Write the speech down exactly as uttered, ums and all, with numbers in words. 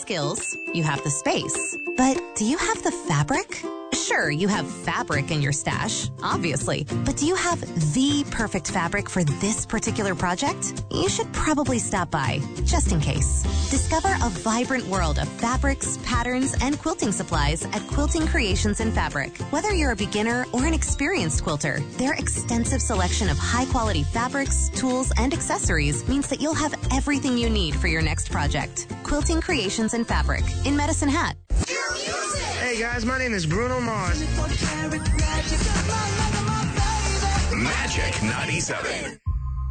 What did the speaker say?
skills, you have the space, but do you have the fabric? Sure, you have fabric in your stash, obviously, but do you have the perfect fabric for this particular project? You should probably stop by, just in case. Discover a vibrant world of fabrics, patterns, and quilting supplies at Quilting Creations in Fabric. Whether you're a beginner or an experienced quilter, their extensive selection of high-quality fabrics, tools, and accessories means that you'll have everything you need for your next project. Quilting Creations in Fabric in Medicine Hat. Hey guys, my name is Bruno Mars. Magic ninety-seven.